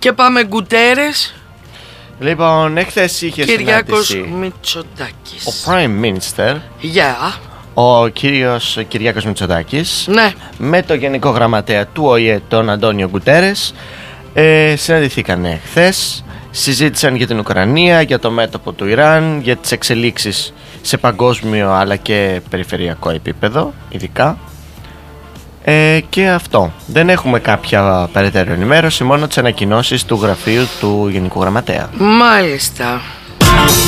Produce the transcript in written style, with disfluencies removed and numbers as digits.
Και πάμε Γκουτέρες. Λοιπόν, εχθές είχε Κυριάκος συνάντηση Μητσοτάκης. ο Prime Minister, ο κύριος Κυριάκος Μητσοτάκης, Ναι. με το Γενικό Γραμματέα του ΟΗΕ, τον Αντώνιο Γκουτέρες. Συναντηθήκανε χθες, συζήτησαν για την Ουκρανία, για το μέτωπο του Ιράν, για τις εξελίξεις σε παγκόσμιο αλλά και περιφερειακό επίπεδο ειδικά. Και αυτό. Δεν έχουμε κάποια περαιτέρω ενημέρωση, μόνο τις ανακοινώσεις του γραφείου του Γενικού Γραμματέα. Μάλιστα.